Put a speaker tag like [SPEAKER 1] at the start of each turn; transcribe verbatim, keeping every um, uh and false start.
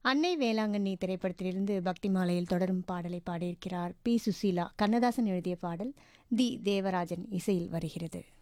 [SPEAKER 1] அன்னை வேளாங்கண்ணி திரைப்படத்திலிருந்து பக்தி மாலையில் தொடரும் பாடலை பாடியிருக்கிறார் பி சுசீலா. கண்ணதாசன் எழுதிய பாடல் தி தேவராஜன் இசையில் வருகிறது.